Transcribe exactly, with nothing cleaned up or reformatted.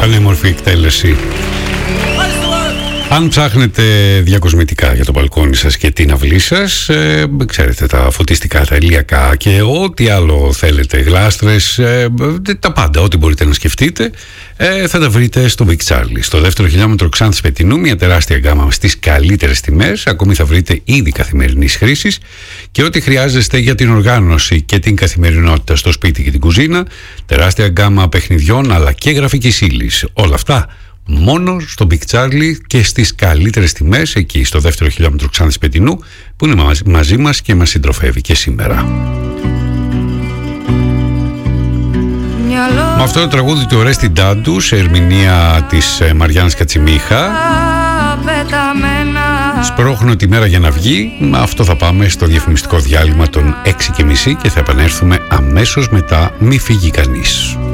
πανέμορφη εκτέλεση. Αν ψάχνετε διακοσμητικά για το μπαλκόνι σας και την αυλή σας, ε, ξέρετε, τα φωτιστικά, τα ηλιακά και ό,τι άλλο θέλετε, γλάστρες, ε, τα πάντα, ό,τι μπορείτε να σκεφτείτε, ε, θα τα βρείτε στο Big Charlie. Στο δεύτερο χιλιόμετρο Ξάνθης Πετεινού, μια τεράστια γκάμα στις καλύτερες τιμές, ακόμη θα βρείτε ήδη καθημερινής χρήσης και ό,τι χρειάζεστε για την οργάνωση και την καθημερινότητα στο σπίτι και την κουζίνα, τεράστια γκάμα παιχνιδιών αλλά και γραφικής ύλης. Όλα αυτά μόνο στο Big Charlie και στις καλύτερες τιμές εκεί στο δεύτερο χιλιόμετρο Ξάνθης Πετεινού, που είναι μαζί μας και μας συντροφεύει και σήμερα. Με αυτό το τραγούδι του Ορέστη Ντάντου σε ερμηνεία της Μαριάννας Κατσιμίχα, σπρώχνω τη μέρα για να βγει. Με αυτό θα πάμε στο διαφημιστικό διάλειμμα των έξι και μισή και θα επανέλθουμε αμέσως μετά. Μη φύγει κανείς.